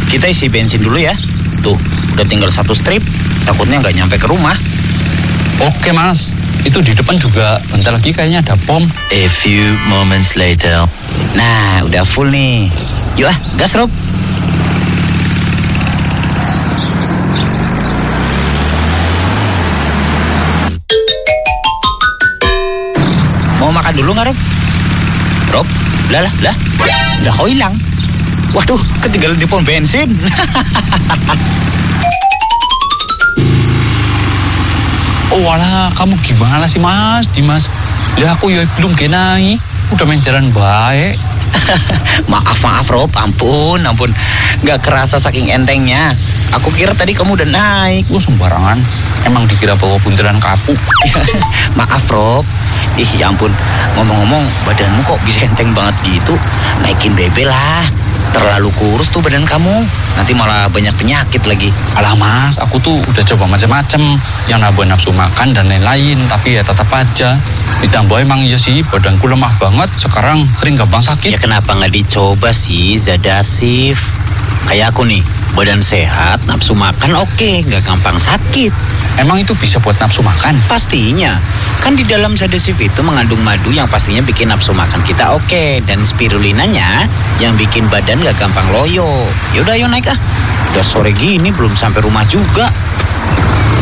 Kita isi bensin dulu ya. Tuh, udah tinggal 1 strip. Takutnya nggak nyampe ke rumah. Oke Mas, itu di depan juga bentar lagi kayaknya ada pom. A few moments later. Nah, udah full nih. Yuk gas Rob. Mau makan dulu nggak Rob? Rob, lah. Udah kau hilang. Waduh, ketinggalan di pom bensin. Oh walah, kamu gimana sih Mas, Dimas? Ya aku ya belum kenai, udah main jalan baik. Maaf Rob, ampun. Nggak kerasa saking entengnya. Aku kira tadi kamu udah naik. Sembarangan, emang dikira bawa buntelan kapuk. Maaf Rob. Ya ampun, ngomong-ngomong badanmu kok bisa enteng banget gitu? Naikin bebe lah. Terlalu kurus tuh badan kamu. Nanti malah banyak penyakit lagi. Alah Mas, aku tuh udah coba macam-macam, yang nambah nafsu makan dan lain-lain, tapi ya tetap aja. Ditambah emang iya sih, badanku lemah banget. Sekarang sering gampang sakit. Ya kenapa nggak dicoba sih, Zadasif? Kayak aku nih, badan sehat, nafsu makan oke, nggak gampang sakit. Emang itu bisa buat nafsu makan? Pastinya. Kan di dalam Zadasif itu mengandung madu yang pastinya bikin nafsu makan kita oke. Dan spirulinanya yang bikin badan nggak gampang loyo. Yaudah, ayo naik ah. Udah sore gini belum sampai rumah juga.